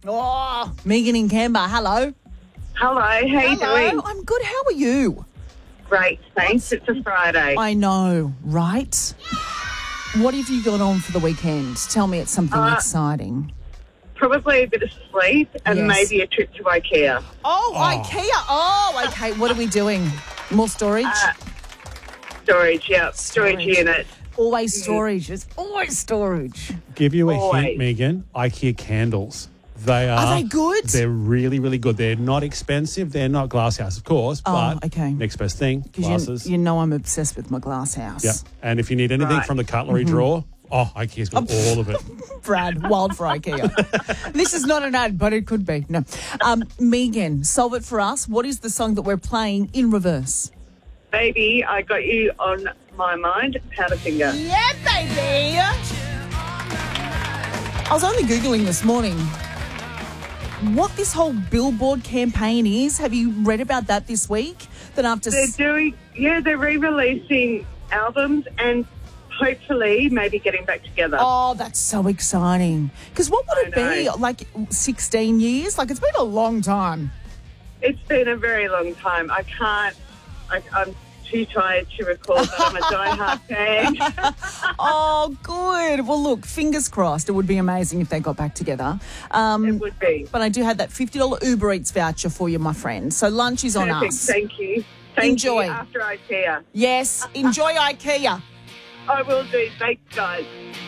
Oh, Megan in Canberra, hello. Hello, how you doing? I'm good. How are you? Great, thanks. It's a Friday. I know, right? What have you got on for the weekend? Tell me it's something exciting. Probably a bit of sleep and Yes. maybe a trip to IKEA. Oh, IKEA. Oh, okay. What are we doing? More storage? Storage, yeah. Storage unit. Always storage. It's always storage. Give you a Always. hint, Megan. IKEA candles. They are. Are they good? They're really, really good. They're not expensive. They're not glasshouse, of course. But okay. next best thing, glasses. You know I'm obsessed with my glass house. Yeah. And if you need anything Right. from the cutlery drawer, IKEA's got all of it. Brad, wild for IKEA. This is not an ad, but it could be. No. Megan, solve it for us. What is the song that we're playing in reverse? Baby, I got you on my mind. Powderfinger. Yeah, baby. I was only Googling this morning what this whole Billboard campaign is. Have you read about that this week? That after They're re-releasing albums and hopefully maybe getting back together. Oh, that's so exciting. Because what would it be? know. Like 16 years? Like, it's been a long time. It's been a very long time. I'm too tired to recall, but I'm a diehard fan. Oh, good. Well, look, fingers crossed. It would be amazing if they got back together. It would be. But I do have that $50 Uber Eats voucher for you, my friend. So lunch is on Perfect. us. Thank you. Enjoy. You after IKEA. Yes, enjoy IKEA. I will do. Thanks, guys.